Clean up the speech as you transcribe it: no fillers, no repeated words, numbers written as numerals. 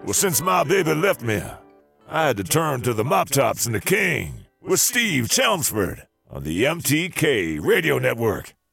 Well, since my baby left me, I had to turn to the Mop Tops and the King with Steve Chelmsford on the MTK Radio Network.